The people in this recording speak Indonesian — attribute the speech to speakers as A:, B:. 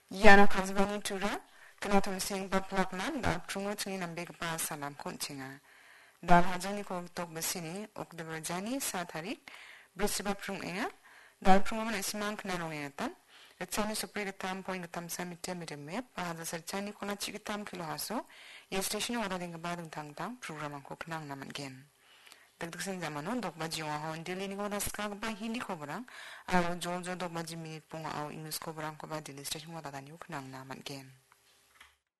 A: Yana kazbani tura, kena sing baplakman dal trungo tuni nambe ba salam kunchinga. Dal hajani ko tok basini ok de berjani satarik brisba prung enga dal prung man isman kena rongenga tan. Retsani supri getam point getam samite me pada serchani kona chikitam kilo haso ya station wada denga badung tang program ko kenang naman gen. Dagdagsan zaman dok baji wa hon dili ni ko naskag ba hindi ko barang aw jol dok baji minute pong aw English ko barang ko ba dili station wada dan yuk nang naman gen.